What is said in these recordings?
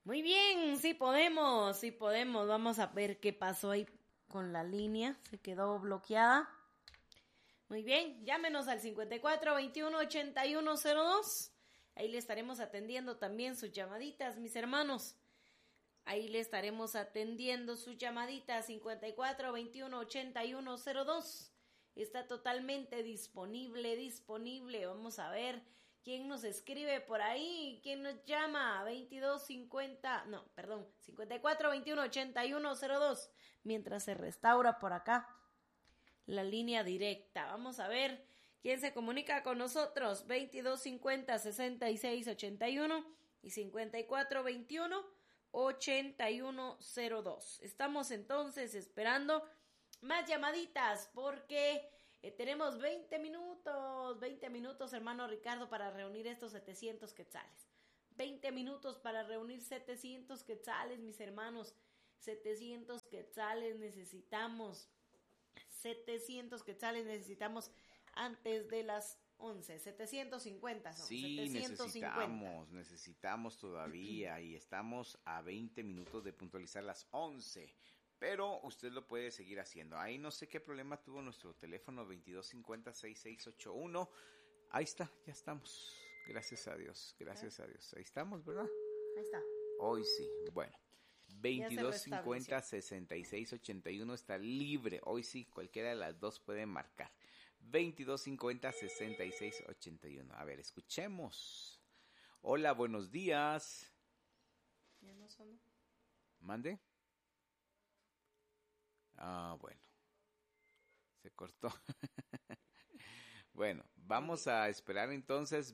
Muy bien, sí podemos, sí podemos. Vamos a ver qué pasó ahí con la línea. Se quedó bloqueada. Muy bien, llámenos al 5421-8102. Ahí le estaremos atendiendo también sus llamaditas, mis hermanos. Ahí le estaremos atendiendo sus llamaditas 5421-8102. Está totalmente disponible. Vamos a ver quién nos escribe por ahí, quién nos llama. 5421-8102. Mientras se restaura por acá la línea directa. Vamos a ver quién se comunica con nosotros. 2250-6681 y 5421-8102. Estamos entonces esperando más llamaditas porque tenemos 20 minutos, hermano Ricardo, para reunir estos 700 quetzales. 20 minutos para reunir 700 quetzales, mis hermanos. 700 quetzales necesitamos. 700 quetzales necesitamos antes de las 11. 750 son. Sí, 750. necesitamos todavía y estamos a 20 minutos de puntualizar las 11. Pero usted lo puede seguir haciendo. Ahí no sé qué problema tuvo nuestro teléfono 2250-6681. Ahí está, ya estamos. Gracias a Dios, gracias a Dios. Ahí estamos, ¿verdad? Ahí está. Hoy sí, bueno. 2250-6681 está libre. Hoy sí, cualquiera de las dos puede marcar. 2250-6681. A ver, escuchemos. Hola, buenos días. Ya no sonó. ¿Mande? Ah, bueno. Se cortó. Bueno, vamos a esperar entonces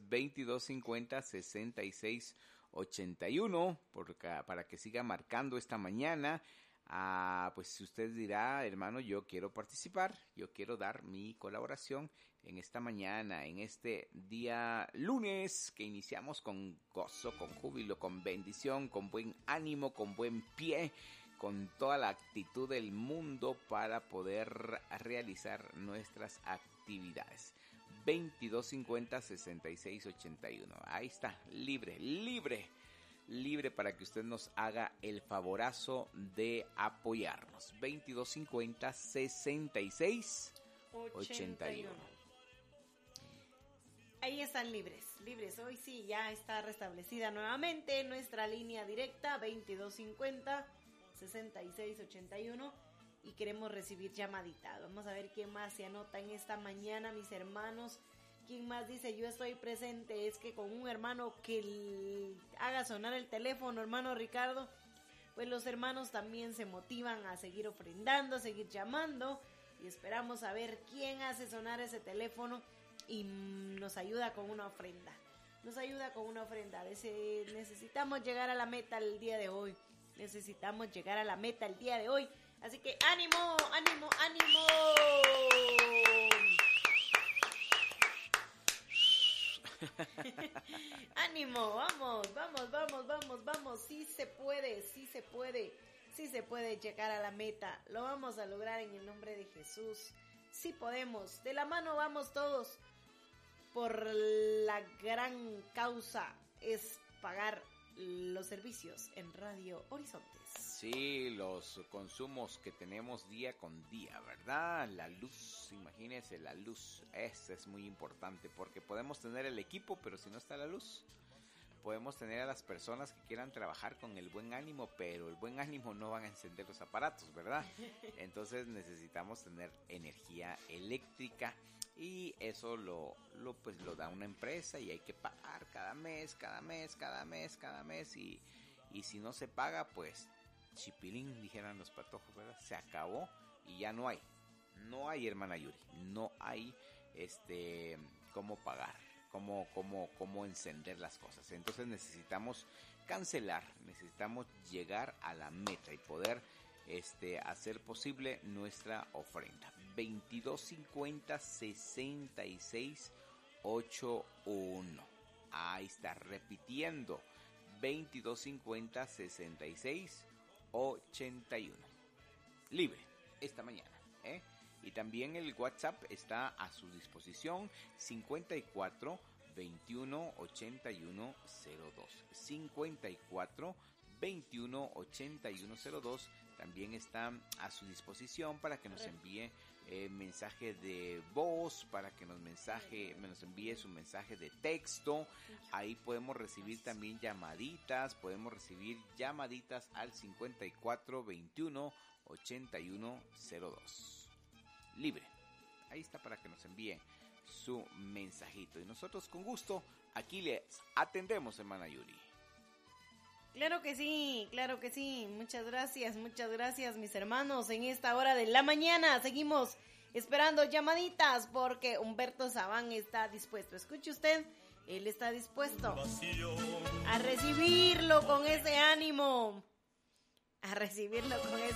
2250-6681 para que siga marcando esta mañana. Pues si usted dirá, hermano, yo quiero participar, yo quiero dar mi colaboración en esta mañana, en este día lunes que iniciamos con gozo, con júbilo, con bendición, con buen ánimo, con buen pie, con toda la actitud del mundo para poder realizar nuestras actividades. 2250-6681. Ahí está, libre para que usted nos haga el favorazo de apoyarnos. 2250-6681. Ahí están libres. Hoy sí ya está restablecida nuevamente nuestra línea directa 2250-6681 y queremos recibir llamadita. Vamos a ver quién más se anota en esta mañana, mis hermanos. ¿Quién más dice yo estoy presente? Es que con un hermano que haga sonar el teléfono, hermano Ricardo, pues los hermanos también se motivan a seguir ofrendando, a seguir llamando, y esperamos a ver quién hace sonar ese teléfono y nos ayuda con una ofrenda. Necesitamos llegar a la meta el día de hoy. Así que ánimo. Ánimo, vamos. Sí se puede llegar a la meta. Lo vamos a lograr en el nombre de Jesús. Sí podemos. De la mano vamos todos. Por la gran causa es pagar los servicios en Radio Horizontes. Sí, los consumos que tenemos día con día, ¿verdad? La luz, imagínense la luz, esa es muy importante porque podemos tener el equipo, pero si no está la luz, podemos tener a las personas que quieran trabajar con el buen ánimo, pero el buen ánimo no van a encender los aparatos, ¿verdad? Entonces necesitamos tener energía eléctrica y eso lo da una empresa y hay que pagar cada mes y si no se paga, pues chipilín, dijeran los patojos, ¿verdad? Se acabó y ya no hay, hermana Yuri, no hay cómo pagar, cómo encender las cosas. Entonces necesitamos cancelar, necesitamos llegar a la meta y poder hacer posible nuestra ofrenda. 2250-6681. Ahí está, repitiendo, 2250-6681. Libre esta mañana, ¿eh? Y también el WhatsApp está a su disposición, 54 21 81 02. 54 218102. También está a su disposición para que nos envíe mensaje de voz, para que nos envíe su mensaje de texto. Ahí podemos recibir también llamaditas, al 5421-8102. Libre. Ahí está para que nos envíe su mensajito. Y nosotros con gusto aquí les atendemos, hermana Yuri. Claro que sí. Muchas gracias, mis hermanos. En esta hora de la mañana seguimos esperando llamaditas porque Humberto Sabán está dispuesto. Escuche usted, él está dispuesto a recibirlo con ese ánimo.